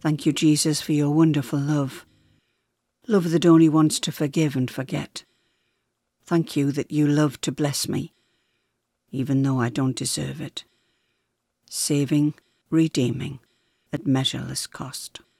Thank you, Jesus, for your wonderful love. Love that only wants to forgive and forget. Thank you that you love to bless me, even though I don't deserve it. Saving, redeeming, at measureless cost.